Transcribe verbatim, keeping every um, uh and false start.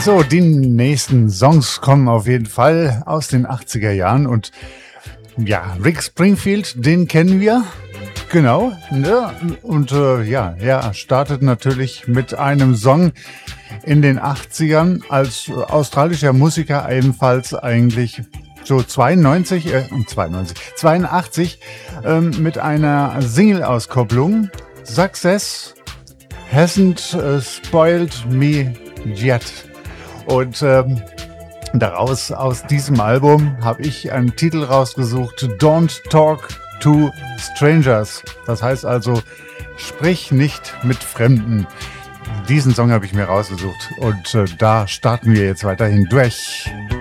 So, die nächsten Songs kommen auf jeden Fall aus den achtziger Jahren und ja, Rick Springfield, den kennen wir. Genau, ne? Und äh, ja, er startet natürlich mit einem Song in den achtzigern als australischer Musiker ebenfalls eigentlich so zweiundneunzig, äh, zweiundneunzig, zweiundachtzig ähm, mit einer Single-Auskopplung. Success hasn't uh, spoiled me yet. Und ähm, daraus, aus diesem Album, habe ich einen Titel rausgesucht, Don't Talk to Strangers. Das heißt also, sprich nicht mit Fremden. Diesen Song habe ich mir rausgesucht und äh, da starten wir jetzt weiterhin durch.